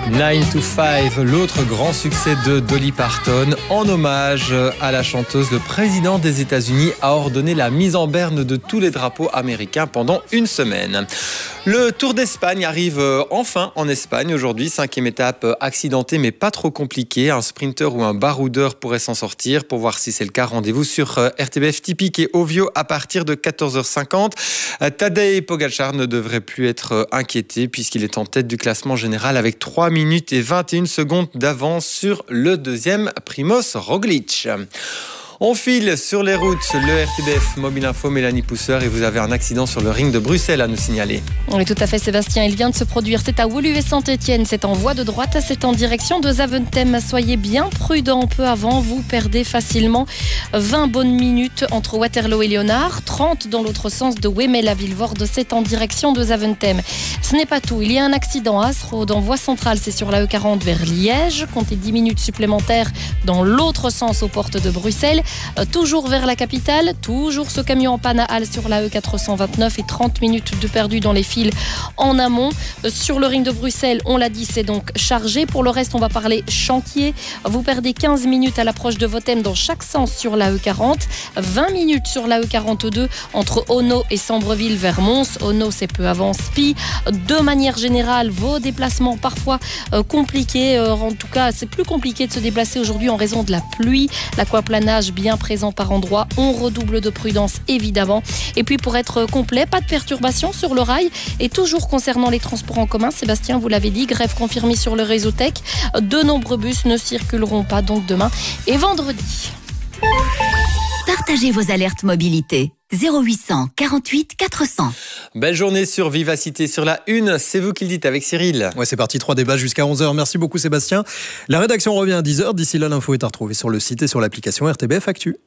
9 to 5, l'autre grand succès de Dolly Parton. En hommage à la chanteuse, le président des États-Unis a ordonné la mise en berne de tous les drapeaux américains pendant une semaine. Le Tour d'Espagne arrive enfin en Espagne aujourd'hui. 5e étape accidentée mais pas trop compliquée. Un sprinter ou un baroudeur pourrait s'en sortir. Pour voir si c'est le cas, rendez-vous sur RTBF Typique et Ovio à partir de 14h50. Tadej Pogačar ne devrait plus être inquiété puisqu'il est en tête du classement général avec 3 minutes et 21 secondes d'avance sur le deuxième Primož Roglič. On file sur les routes, le RTBF Mobile Info, Mélanie Pousseur, et vous avez un accident sur le ring de Bruxelles à nous signaler. Oui, tout à fait, Sébastien. Il vient de se produire. C'est à Woluwe Saint-Étienne. C'est en voie de droite. C'est en direction de Zaventem. Soyez bien prudents. Peu avant, vous perdez facilement 20 bonnes minutes entre Waterloo et Léonard. 30 dans l'autre sens de Wemel à Vilvoorde. C'est en direction de Zaventem. Ce n'est pas tout. Il y a un accident à Asrode en voie centrale. C'est sur la E40 vers Liège. Comptez 10 minutes supplémentaires dans l'autre sens aux portes de Bruxelles. Toujours vers la capitale, toujours ce camion en panne à Halle sur la E429 et 30 minutes de perdu dans les fils en amont. Sur le ring de Bruxelles, on l'a dit, c'est donc chargé. Pour le reste, on va parler chantier. Vous perdez 15 minutes à l'approche de Votem dans chaque sens sur la E40, 20 minutes sur la E42 entre Ono et Sambreville vers Mons. Ono, c'est peu avant Spie. De manière générale, vos déplacements parfois compliqués. En tout cas, c'est plus compliqué de se déplacer aujourd'hui en raison de la pluie. L'aquaplanage bien présent par endroits. On redouble de prudence évidemment. Et puis pour être complet, pas de perturbations sur le rail. Et toujours concernant les transports en commun, Sébastien, vous l'avez dit, grève confirmée sur le réseau Tech. De nombreux bus ne circuleront pas donc demain et vendredi. Partagez vos alertes mobilité. 0800 48 400. Belle journée sur Vivacité sur la Une. C'est vous qui le dites avec Cyril. Ouais, c'est parti. 3 débats jusqu'à 11h. Merci beaucoup Sébastien. La rédaction revient à 10h. D'ici là, l'info est à retrouver sur le site et sur l'application RTBF Actu.